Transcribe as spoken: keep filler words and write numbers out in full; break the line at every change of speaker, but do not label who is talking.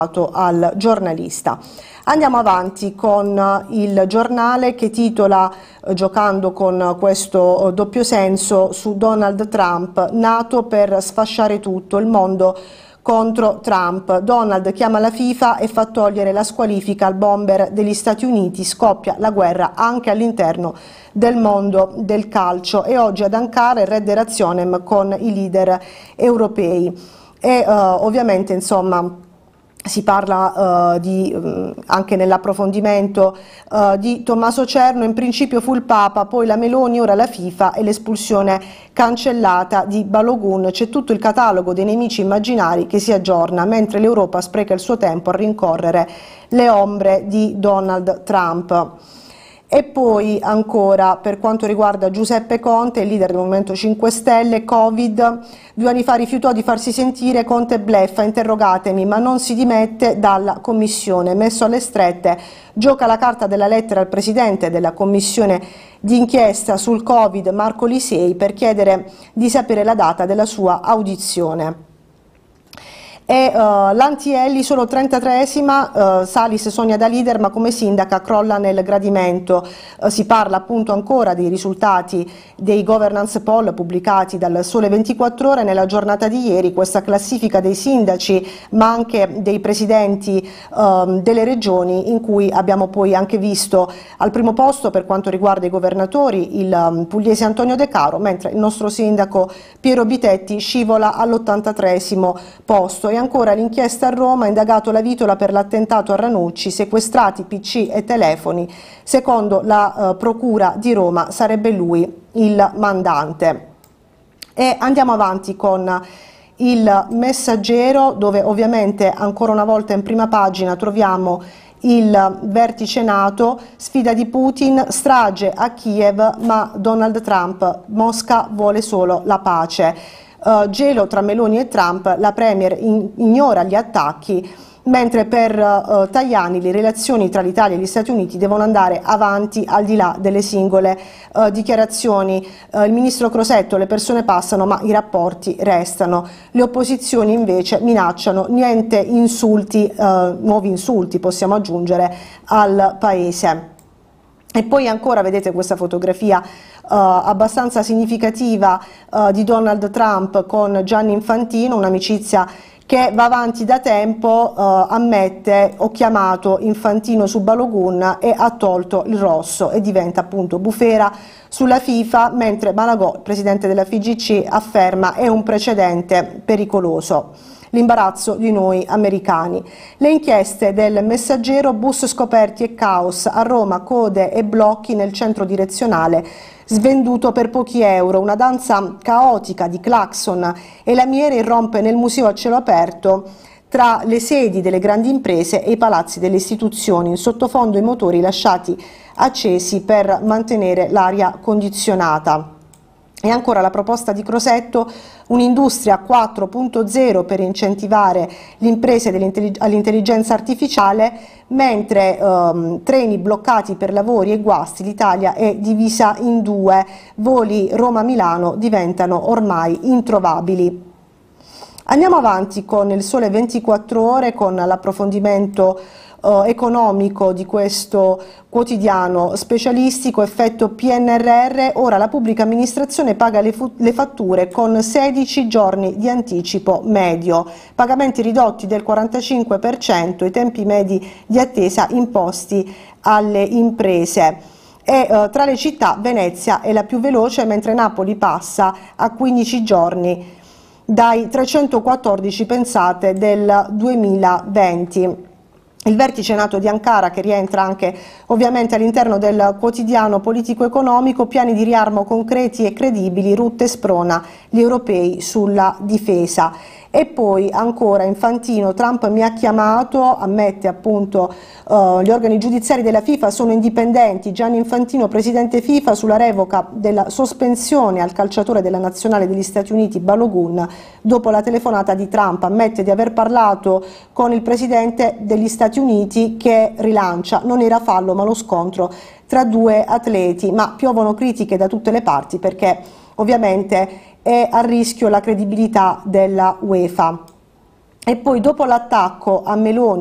al giornalista. Andiamo avanti con il giornale che titola, eh, giocando con questo eh, doppio senso, su Donald Trump, nato per sfasciare tutto, il mondo contro Trump. Donald chiama la FIFA e fa togliere la squalifica al bomber degli Stati Uniti, scoppia la guerra anche all'interno del mondo del calcio, e oggi ad Ankara il Red Razionem con i leader europei. E uh, ovviamente insomma si parla uh, di, um, anche nell'approfondimento uh, di Tommaso Cerno. In principio fu il Papa, poi la Meloni, ora la FIFA e l'espulsione cancellata di Balogun. C'è tutto il catalogo dei nemici immaginari che si aggiorna, mentre l'Europa spreca il suo tempo a rincorrere le ombre di Donald Trump. E poi ancora per quanto riguarda Giuseppe Conte, il leader del Movimento cinque Stelle, Covid, due anni fa rifiutò di farsi sentire, Conte bleffa, interrogatemi, ma non si dimette dalla commissione, messo alle strette, gioca la carta della lettera al presidente della commissione d'inchiesta sul Covid, Marco Lisei, per chiedere di sapere la data della sua audizione. E uh, l'Antielli solo trentatreesima, uh, Salis sogna da leader ma come sindaca crolla nel gradimento. Uh, si parla appunto ancora dei risultati dei governance poll pubblicati dal Sole ventiquattro Ore nella giornata di ieri, questa classifica dei sindaci ma anche dei presidenti uh, delle regioni, in cui abbiamo poi anche visto al primo posto per quanto riguarda i governatori il um, pugliese Antonio De Caro, mentre il nostro sindaco Piero Bitetti scivola all'ottantatreesimo posto. E ancora l'inchiesta a Roma, indagato la Vitola per l'attentato a Ranucci, sequestrati P C e telefoni, secondo la eh, procura di Roma sarebbe lui il mandante. E andiamo avanti con il Messaggero, dove ovviamente ancora una volta in prima pagina troviamo il vertice NATO, sfida di Putin, strage a Kiev ma Donald Trump, Mosca vuole solo la pace. Uh, gelo tra Meloni e Trump, la Premier in, ignora gli attacchi, mentre per uh, Tajani le relazioni tra l'Italia e gli Stati Uniti devono andare avanti al di là delle singole uh, dichiarazioni. Uh, il ministro Crosetto, le persone passano ma i rapporti restano. Le opposizioni invece minacciano niente insulti, uh, nuovi insulti possiamo aggiungere, al paese. E poi ancora vedete questa fotografia uh, abbastanza significativa uh, di Donald Trump con Gianni Infantino, un'amicizia che va avanti da tempo. Uh, ammette, ho chiamato Infantino su Balogun e ha tolto il rosso, e diventa appunto bufera sulla FIFA, mentre Malagò, il presidente della F I G C, afferma è un precedente pericoloso. L'imbarazzo di noi americani. Le inchieste del Messaggero, bus scoperti e caos, a Roma code e blocchi nel centro direzionale, svenduto per pochi euro, una danza caotica di clacson e lamiere irrompe nel museo a cielo aperto tra le sedi delle grandi imprese e i palazzi delle istituzioni, in sottofondo i motori lasciati accesi per mantenere l'aria condizionata. E ancora la proposta di Crosetto, un'industria quattro punto zero per incentivare le imprese all'intelligenza artificiale, mentre ehm, treni bloccati per lavori e guasti, l'Italia è divisa in due, voli Roma-Milano diventano ormai introvabili. Andiamo avanti con il Sole ventiquattro Ore, con l'approfondimento Uh, economico di questo quotidiano specialistico, effetto P N R R, ora la pubblica amministrazione paga le, le fatture con sedici giorni di anticipo medio, pagamenti ridotti del quarantacinque per cento, i tempi medi di attesa imposti alle imprese. E uh, tra le città Venezia è la più veloce, mentre Napoli passa a quindici giorni dai trecentoquattordici, pensate, del duemilaventi. Il vertice NATO di Ankara, che rientra anche ovviamente all'interno del quotidiano politico-economico, piani di riarmo concreti e credibili, Rutte sprona gli europei sulla difesa. E poi ancora Infantino, Trump mi ha chiamato, ammette appunto uh, gli organi giudiziari della FIFA sono indipendenti, Gianni Infantino, presidente FIFA, sulla revoca della sospensione al calciatore della nazionale degli Stati Uniti Balogun dopo la telefonata di Trump, ammette di aver parlato con il presidente degli Stati Uniti, che rilancia, non era fallo ma lo scontro tra due atleti, ma piovono critiche da tutte le parti perché ovviamente è a rischio la credibilità della UEFA. E poi dopo l'attacco a Meloni